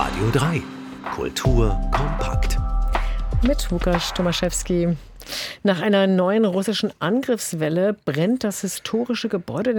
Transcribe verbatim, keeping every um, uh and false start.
Radio drei. Kultur kompakt. Mit Łukasz Tomaszewski. Nach einer neuen russischen Angriffswelle brennt das historische Gebäude